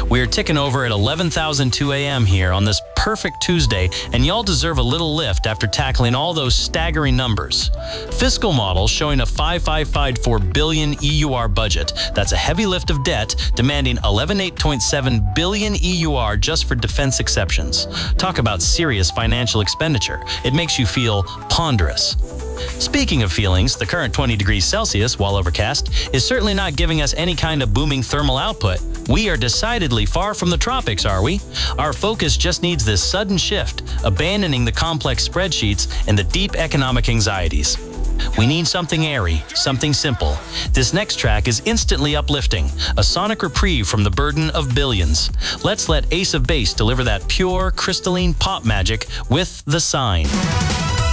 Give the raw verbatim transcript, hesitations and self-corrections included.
We're ticking over at eleven thousand two a m here on this perfect Tuesday, and y'all deserve a little lift after tackling all those staggering numbers. Fiscal models showing a five thousand five hundred fifty-four billion E U R budget. That's a heavy lift of debt, demanding eleven thousand eight hundred twenty-seven billion E U R just for defense exceptions. Talk about serious financial expenditure. It makes you feel ponderous. Speaking of feelings, the current twenty degrees Celsius, while overcast, is certainly not giving us any kind of booming thermal output. We are decidedly far from the tropics, are we? Our focus just needs this sudden shift, abandoning the complex spreadsheets and the deep economic anxieties. We need something airy, something simple. This next track is instantly uplifting, a sonic reprieve from the burden of billions. Let's let Ace of Base deliver that pure, crystalline pop magic with The Sign.